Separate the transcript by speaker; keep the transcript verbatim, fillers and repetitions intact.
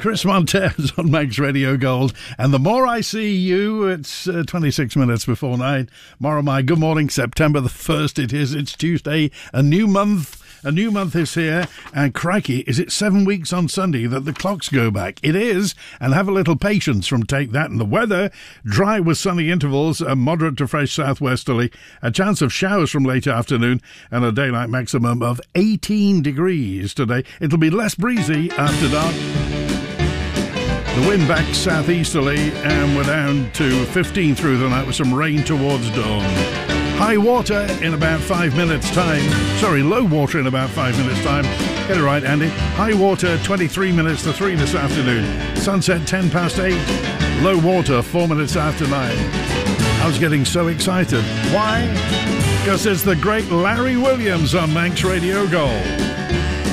Speaker 1: Chris Montez on Manx Radio Gold. And the more I see you, it's uh, twenty-six minutes before nine. Mara, my good morning, September the first it is. It's Tuesday, a new month. A new month is here, and crikey, is it seven weeks on Sunday that the clocks go back? It is, and have a little patience from Take That. And the weather, dry with sunny intervals, a moderate to fresh southwesterly, a chance of showers from late afternoon, and a daylight maximum of eighteen degrees today. It'll be less breezy after dark. The wind back southeasterly, and we're down to fifteen through the night with some rain towards dawn. High water in about five minutes' time. Sorry, low water in about five minutes' time. Get it right, Andy. High water, twenty-three minutes to three this afternoon. Sunset, ten past eight. Low water, four minutes after nine. I was getting so excited. Why? Because it's the great Larry Williams on Manx Radio Gold.